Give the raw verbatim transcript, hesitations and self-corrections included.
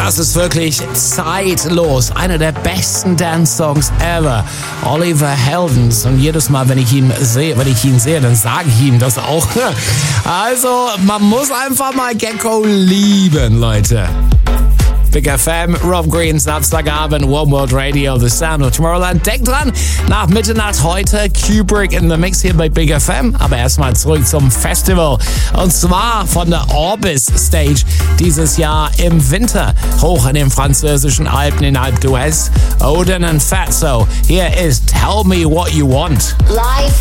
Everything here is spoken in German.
Das ist wirklich zeitlos. Einer der besten Dance-Songs ever. Oliver Heldens. Und jedes Mal, wenn ich ihn sehe, wenn ich ihn sehe, dann sage ich ihm das auch. Also, man muss einfach mal Gecko lieben, Leute. Big F M, Rob Green, Samstagabend, One World Radio, The Sound of Tomorrowland. Denkt dran, nach Mitternacht heute Kubrick in the Mix hier bei Big F M. Aber erstmal zurück zum Festival. Und zwar von der Orbis Stage dieses Jahr im Winter. Hoch in den französischen Alpen in Alpe d'Huez. Odin and Fatso. Hier ist Tell Me What You Want. Live